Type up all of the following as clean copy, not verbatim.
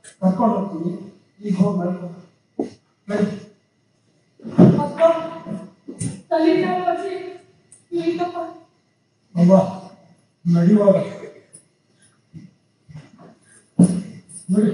ಕರ್ಕೊಂಡು ಹೋಗ್ತೀನಿ. ಈಗ ಹೋಗಿ ಬರ್ಕೊ ನಡಿ. ಅವ್ವ ನಡಿವಾಗ ನೋಡಿ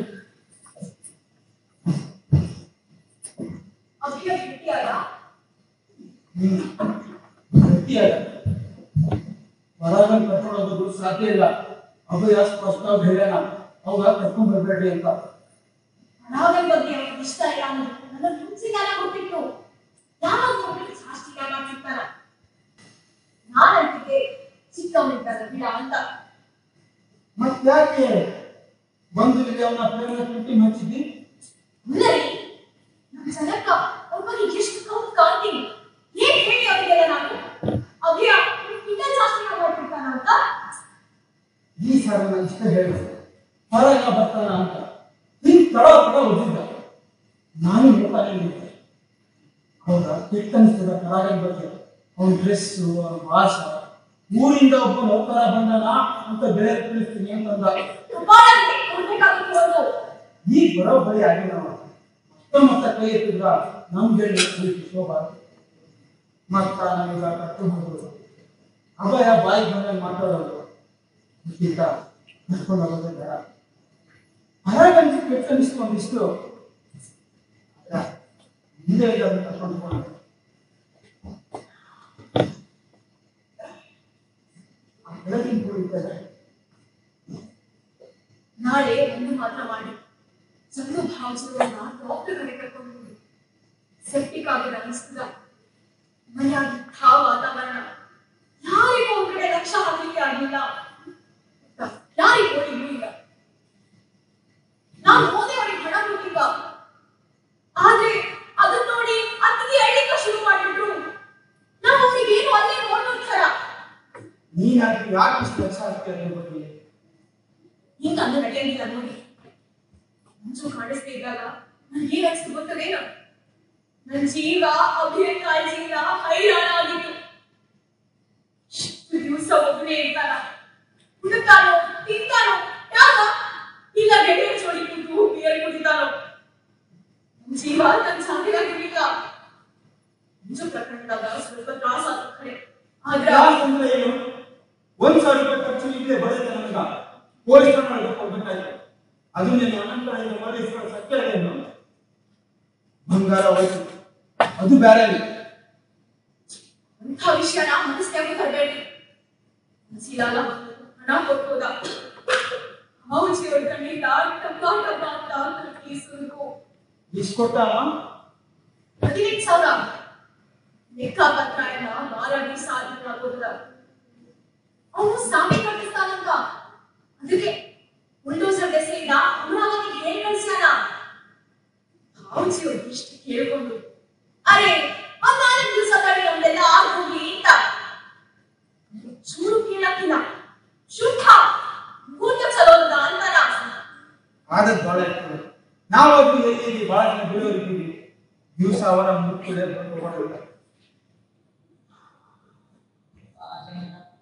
ಗಟ್ಟಿಯಾಗ ಹೊರಗಡೆ ಕರ್ಕೊಂಡು ಹೋಗೋದು ಸಾಧ್ಯ ಇಲ್ಲ. ಅಭಯ ಸ್ಪಷ್ಟವಾಗಿ ಹೇಳ್ಯಾನ ಅವಾಗ ಕರ್ಕೊಂಡ್ ಬರ್ಬೇಡಿ ಅಂತ. ಬಗ್ಗೆ ಇಷ್ಟ ಇಲ್ಲ ಅನ್ನೋದು ನನ್ನ ಮುಂಚಿಗಾಲ ಗೊತ್ತಿತ್ತು. ಯಾವಾಗ ಸಾಷ್ಟಿಗಾಲ ಸಿಗ್ತಾರ ನಾನಂತಿಗೆ ಚಿಕ್ಕವನಿದ್ದಾಗ ಬಿಡ ಅಂತ. ಮತ್ತ್ಯಾಕೆ ಬಂಧುವಿಗೆ ಅವನ ಪ್ರೇಮ ತುಟ್ಟಿ ಹಚ್ಚಿದ್ದಿ? ಮುನ್ನರಿ ನಮ್ಮ ಜನಕ್ಕ ಅವ್ರ ಬಗ್ಗೆ ಎಷ್ಟು ಕೌಂಟ್ ಕಾಣ್ತೀನಿ. ಏನ್ ಹೇಳಿ ಅವರಿಗೆಲ್ಲ ನಾನು ಅಭಯ ಇಂಥ ಶಾಸ್ತ್ರ ಮಾಡ್ಬಿಡ್ತಾನ ಅಂತ. ಈ ಸಲ ನಾನು ಇಷ್ಟ ಹೇಳಿದೆ ಹೊರಗ ಬರ್ತಾನ ಅಂತ. ಹಿಂಗ್ ತಡ ಓದಿದ್ದ ನಾನು ನೋಡ್ತಾನೆ ಇದ್ದೆ. ಹೌದಾ ಕೆಟ್ಟ ಅನಿಸ್ತದ ಕರಾಗನ್ ಬಗ್ಗೆ. ಅವನ ಡ್ರೆಸ್ಸು ಅವನ ಭಾಷೆ ಊರಿಂದ ಒಬ್ಬ ನೌಕರ ಬಂದನ ಅಂತ ಬೆಳೆ ತಿಳಿಸ್ತೀನಿ ಅಂತಂದ. ಈಗ ಬರೋಬ್ಬರಿ ಆಗಿಲ್ಲ. ಮತ್ತ ಕೈ ಎತ್ತಿದ್ರ ನಮ್ಗೆ ಶೋಭ ಮತ್ತ ನಮಗ ಕರ್ಕೊಂಡು ಹೋಗೋದು. ಅಭಯ ಬಾಯಿ ಬಂದಾಗ ಮಾತಾಡೋದು ಮುಕ್ಕಿಂತ ಕರ್ಕೊಂಡು ಹೋಗೋದೇ ಬೇಡ. ಹೊರಗಂತ ಕೆಟ್ಟ ಅನಿಸ್ತು ಒಂದಿಷ್ಟು ಹಿಂದೆ ಅದನ್ನು ಕರ್ಕೊಂಡು ಹೋಗೋದು. ನಾಳೆ ಒಂದು ಮಾತ್ರ ಮಾಡಿ ಸಣ್ಣ ಭಾವಿಸೋದನ್ನ ಡಾಕ್ಟರ್ ಕಡೆ ಕರ್ಕೊಂಡು ಹೋಗಿ ಸೆಪ್ಟಿಕ್ ಆಗಿ ಅನಿಸ್ತದ. ಮನೆಯಾದಂಥ ವಾತಾವರಣ ಯಾರಿಗೂ ಒಂದ್ ಕಡೆ ಲಕ್ಷ ಹಾಕಲಿಕ್ಕೆ ಆಗಿಲ್ಲ. ಯಾರಿಗೂ ಓಡಿಗೂ ಇಲ್ಲ. ನಾನು ಹೋದೆ ಅವರಿಗೆ ಹಣ ಕೊಟ್ಟಿದ್ದ. ಆದ್ರೆ ಅದನ್ನ ನೋಡಿ ಅತ್ತಿಗೆ ಅಳ್ಳಿಕ ಶುರು ಮಾಡಿದ್ರು. ನಾವು ಅವ್ರಿಗೆ ಏನು ಅಲ್ಲೇ ನೋಡ್ತಾರ. ನೀನ್ ಯಾಕೆ ಇಷ್ಟು ಲಕ್ಷ ಹಾಕ್ತೀಯ ಬಗ್ಗೆ ಹಿಂಗ ಅಂದ ನಡೆಯಂಗಿಲ್ಲ ನೋಡಿ. ಮುಂಚೆ ಕಾಣಿಸ್ತಾ ಇದ್ದಾಗ ನನ್ಗೆ ಏನ್ ಅನ್ಸ್ತು ಗೊತ್ತದೇನು? ನನ್ ಜೀವ ಅಭಿಯ ಕಾಳಜಿಯಿಂದ ಹೈರಾಣ ಆಗಿತ್ತು. ದಿವಸ ಒಬ್ಬನೇ ಇರ್ತಾನ, ಹುಡುಕ್ತಾನೋ ತಿಂತಾನೋ ಯಾಕ ಇಲ್ಲ ಗೆಳೆಯ ಜೋಡಿ ಕೂತು ಬಿಯರ್ ಕುಡಿತಾನೋ. ಜೀವ ನನ್ ಜಾತಿಯಾಗಿರ್ಲಿಲ್ಲ. ಮುಂಚೆ ಪ್ರಕರಣದಾಗ ಸ್ವಲ್ಪ ತ್ರಾಸ ಆದ ಕಡೆ ಆದ್ರೆ 1,000 ರೂಪಾಯಿ ಖರ್ಚು ಇಲ್ಲೇ ಬರುತ್ತೆ ನನಗ. ಪೊಲೀಸ್ ಕೊಡ್ಬೇಕಾಯ್ತು. ಅದು ನೀನು ಅನಂತರ ಮಾಡಿ ಸತ್ಯವನ್ನು ಬಂಗಾರ ಹೋಯ್ತು ಅದು ಬೇರೆ. ಅಂಥ ವಿಷಯನ ಮನಸ್ಸಿಗೆ ತರಬೇಡಿ. ಮನಸ್ಸಿಲಾಲ ಹಣ ಕೊಟ್ಟೋದ ಔಷಧಿ ಹೊಡ್ಕೊಂಡಿದ್ದ ಟಬ್ಬ ಟಬ್ಬ ಅಂತ ಕೀಸುರು. ಎಷ್ಟು ಕೊಟ್ಟ? 15,000. ಲೆಕ್ಕ ಪತ್ರ ಎಲ್ಲ ಮಾರಾಡಿ ಸಾಧನ ಆಗೋದ. ಅವನು ಸಾಮಿ ಕಟ್ಟಿಸ್ತಾನಂತ. ಅದಕ್ಕೆ ಬುಲ್ಡೋಸರ್ ದೆಸೆಯಿಂದ ಅಮರಾವತಿಗೆ ಹೇಳಿ ಕಳಿಸ್ಯಾನ. ಔಷಧಿ ಇಷ್ಟು ಕೇಳ್ಕೊಂಡು ಅರೆ ಆ 4 ದಿವಸ ತಡೆ ನಮ್ದೆಲ್ಲ ಆಗೋಗಿ ಅಂತ ಚೂರು ಕೇಳಕ್ಕಿಲ್ಲ. ಶುದ್ಧ ಕೂತ ಚಲೋದ ಅಂತಾನ. ಆದದ್ ಬಾಳ ಇರ್ತದೆ. ನಾವು ಎಲ್ಲಿ ಬಹಳ ಜನ ಬಿಡೋರಿದ್ದೀವಿ. ದಿವಸ ಅವರ ಮುಖ್ಯ